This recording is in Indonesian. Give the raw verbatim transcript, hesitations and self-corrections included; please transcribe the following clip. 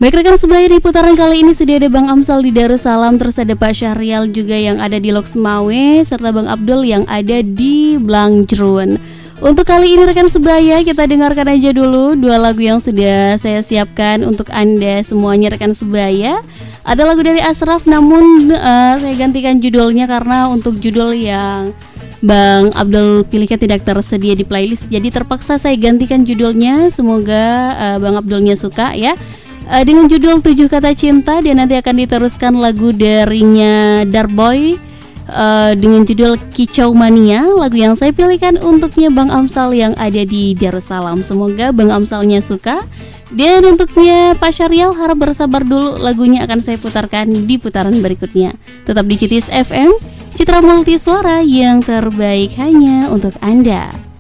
Baik rekan sebaya, di putaran kali ini sudah ada Bang Amsal di Darussalam, terus ada Pak Syahrial juga yang ada di Loksmawe, serta Bang Abdul yang ada di Blangjeruan. Untuk kali ini rekan sebaya, kita dengarkan aja dulu dua lagu yang sudah saya siapkan untuk Anda semuanya rekan sebaya. Ada lagu dari Ashraf, namun uh, saya gantikan judulnya karena untuk judul yang Bang Abdul pilihnya tidak tersedia di playlist, jadi terpaksa saya gantikan judulnya. Semoga uh, Bang Abdulnya suka ya. Uh, dengan judul Tujuh Kata Cinta, dan nanti akan diteruskan lagu darinya Darboy uh, dengan judul Kicau Mania, lagu yang saya pilihkan untuknya Bang Amsal yang ada di Darussalam. Semoga Bang Amsalnya suka. Dan untuknya Pak Syahrial, harap bersabar dulu, lagunya akan saya putarkan di putaran berikutnya. Tetap di Citis F M, Citra Multi Suara yang terbaik hanya untuk Anda.